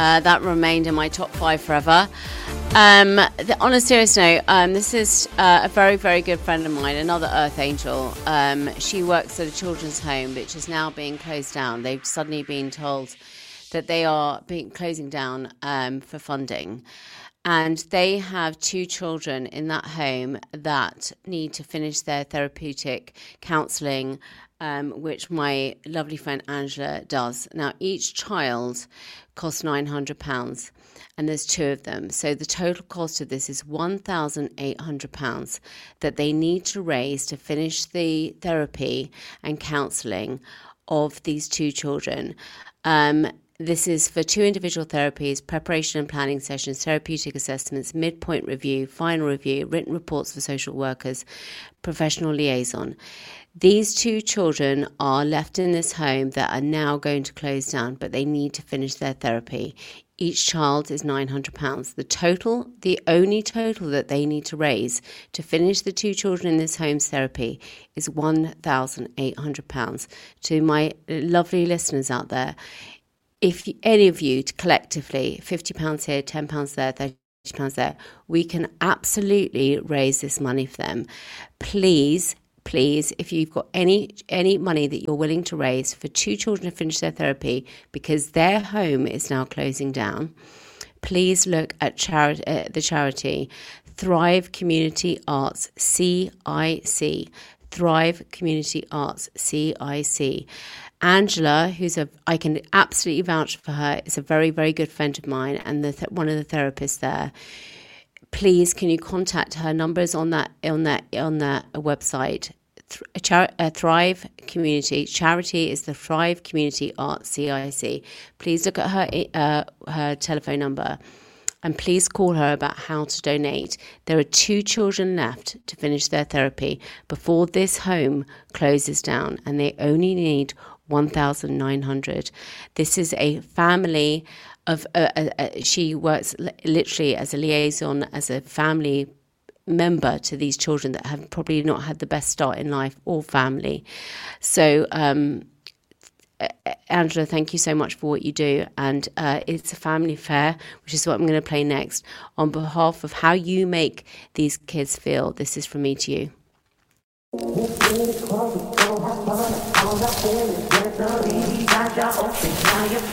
That remained in my top 5 forever. On a serious note, this is a very, very good friend of mine, another Earth Angel. She works at a children's home, which is now being closed down. They've suddenly been told that they are closing down for funding. And they have 2 children in that home that need to finish their therapeutic counselling, which my lovely friend Angela does. Now, each child costs £900, and there's 2 of them. So the total cost of this is £1,800 that they need to raise to finish the therapy and counselling of these 2 children. This is for 2 individual therapies, preparation and planning sessions, therapeutic assessments, midpoint review, final review, written reports for social workers, professional liaison. These 2 children are left in this home that are now going to close down, but they need to finish their therapy. Each child is £900. The only total that they need to raise to finish the 2 children in this home's therapy is £1,800. To my lovely listeners out there, if any of you collectively, £50 here, £10 there, £30 there, we can absolutely raise this money for them. Please, if you've got any money that you're willing to raise for 2 children to finish their therapy because their home is now closing down, please look at the charity Thrive Community Arts CIC. Thrive Community Arts CIC. Angela, I can absolutely vouch for her, is a very, very good friend of mine and one of the therapists there. Please, can you contact her? Numbers on that website. Thrive Community Charity is the Thrive Community Arts CIC. Please look at her telephone number. And please call her about how to donate. There are 2 children left to finish their therapy before this home closes down, and they only need £1,900. This is a family of. She works literally as a liaison, as a family member to these children that have probably not had the best start in life or family. So. Angela, thank you so much for what you do. And it's a family fair, which is what I'm going to play next. On behalf of how you make these kids feel, this is from me to you.